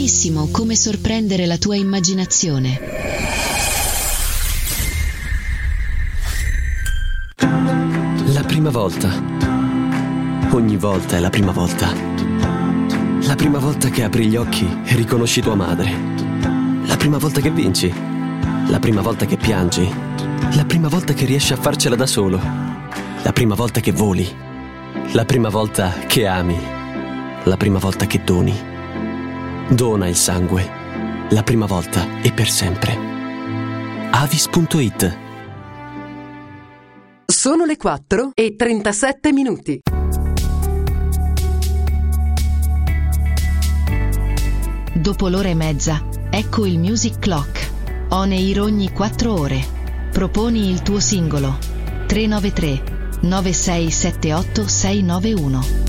benissimo come sorprendere la tua immaginazione. La prima volta. Ogni volta è la prima volta. La prima volta che apri gli occhi e riconosci tua madre. La prima volta che vinci. La prima volta che piangi. La prima volta che riesci a farcela da solo. La prima volta che voli. La prima volta che ami. La prima volta che doni. Dona il sangue. La prima volta e per sempre. Avis.it. Sono le 4:37. Dopo l'ora e mezza, ecco il Music Clock. On air ogni 4 ore. Proponi il tuo singolo. 393 9678 691.